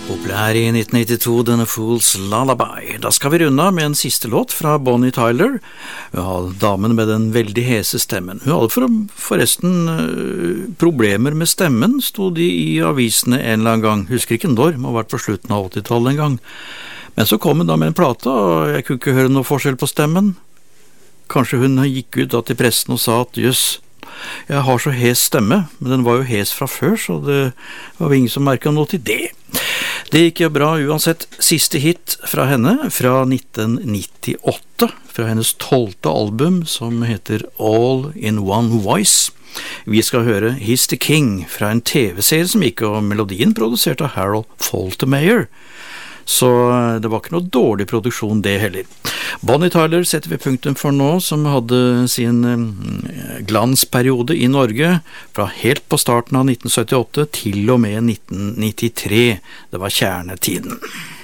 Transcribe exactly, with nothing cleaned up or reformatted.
Populær i nitten nittito, denne Fool's Lullaby. Da skal vi runde med en siste låt fra Bonnie Tyler. Hun har damen med den veldig hese stemmen. Hun hadde for, forresten øh, problemer med stemmen, stod de i avisene en eller annen gang. Husker ikke når, må ha vært på slutten av åttitallet en gang. Men så kom hun da med en plate, og jeg kunne ikke høre noe forskjell på stemmen. Kanskje hun gikk ut da til pressen og sa at jøss, jeg har så hes stemme, men den var jo hes fra før, så det var ingen som merket noe til det. Det gikk jo bra uansett. Siste hit fra henne fra nitten nittiåtte, fra hennes tolvte album som heter All in One Voice. Vi skal høre He's the King fra en tv-serie som gikk, og melodien produsert av Harold Faltermeyer. Så det var ikke noe dårlig produksjon det heller. Bonnie Tyler setter vi punktum for nå, som hadde sin glansperiode i Norge fra helt på starten av nitten syttiåtte til og med nitten nittitre. Det var kjernetiden.